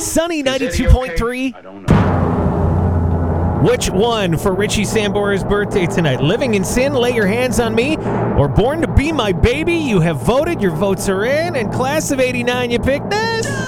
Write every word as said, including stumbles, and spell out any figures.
Sunny Is ninety-two Eddie point three. okay? I don't know. Which one for Richie Sambora's birthday tonight? Living in Sin, Lay Your Hands on Me, or Born to Be My Baby? You have voted. Your votes are in. And class of eighty-nine, you picked this.